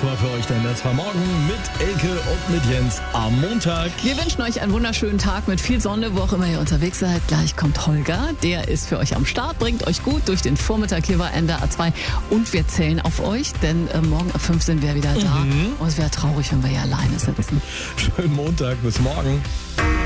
Das war für euch dann der 2 Morgen mit Elke und mit Jens am Montag. Wir wünschen euch einen wunderschönen Tag mit viel Sonne, wo auch immer ihr unterwegs seid. Gleich kommt Holger, der ist für euch am Start, bringt euch gut durch den Vormittag hier bei NDR 2 und wir zählen auf euch, denn morgen ab 5 sind wir wieder da und es wäre traurig, wenn wir hier alleine sitzen. Schönen Montag, bis morgen.